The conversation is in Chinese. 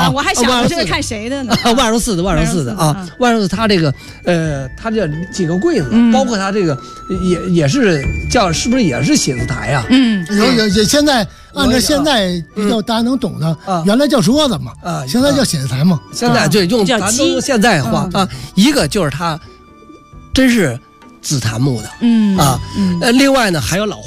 我还想我这是看谁的呢？ 万寿寺的啊，万寿寺它这个它这几个柜子，包括它这个也是叫是不是也是写字台啊？ 有现在按照现在比较大家能懂的，原来叫桌子嘛，现在叫写字台嘛。 现在对用咱都用现代化啊，一个就是它真是紫檀木的，另外呢还有老